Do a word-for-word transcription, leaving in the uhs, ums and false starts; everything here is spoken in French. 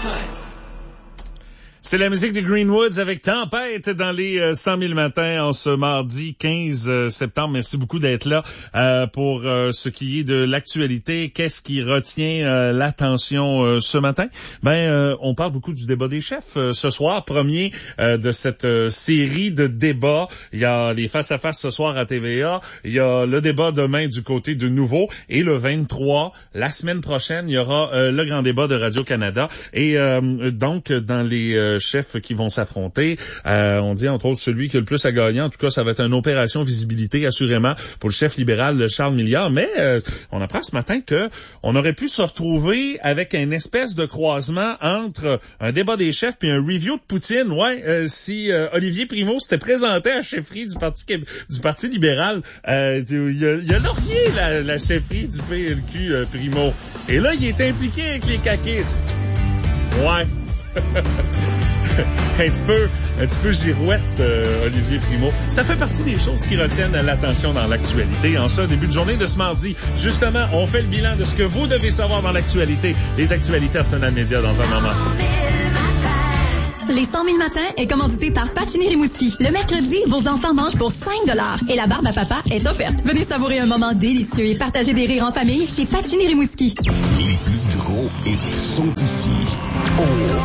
C'est la musique des Greenwoods avec Tempête dans les euh, cent mille matins en ce mardi quinze septembre. Merci beaucoup d'être là euh, pour euh, ce qui est de l'actualité. Qu'est-ce qui retient euh, l'attention euh, ce matin? Ben, euh, on parle beaucoup du débat des chefs euh, ce soir, premier euh, de cette euh, série de débats. Il y a les face-à-face ce soir à T V A. Il y a le débat demain du côté de Nouveau. Et le vingt-trois, la semaine prochaine, il y aura euh, le grand débat de Radio-Canada. Et euh, donc, dans les euh, chefs qui vont s'affronter. Euh, on dit entre autres celui qui a le plus à gagner. En tout cas, ça va être une opération visibilité assurément pour le chef libéral Charles Milliard. Mais euh, on apprend ce matin que on aurait pu se retrouver avec une espèce de croisement entre un débat des chefs puis un review de Poutine. Ouais, euh, si euh, Olivier Primo s'était présenté à la chefferie du parti du parti libéral, euh, il y a, il y a laurier la, la chefferie du P L Q euh, Primo. Et là, il est impliqué avec les caquistes. Ouais. un petit peu, un petit peu girouette, euh, Olivier Primo. Ça fait partie des choses qui retiennent l'attention dans l'actualité. En ce début de journée de ce mardi, justement, on fait le bilan de ce que vous devez savoir dans l'actualité. Les actualités Arsenal Média dans un moment. Les cent mille matins est commandité par Pacini Rimouski. Le mercredi, vos enfants mangent pour cinq dollars et la barbe à papa est offerte. Venez savourer un moment délicieux et partager des rires en famille chez Pacini Rimouski. Les plus gros hits sont ici. Oh.